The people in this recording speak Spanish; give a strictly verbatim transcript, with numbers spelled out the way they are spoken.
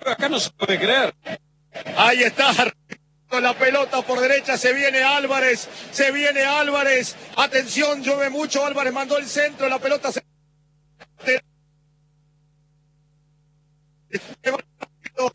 Acá no se puede creer. Ahí está. La pelota por derecha, se viene Álvarez, se viene Álvarez. Atención, llueve mucho. Álvarez mandó el centro, la pelota se...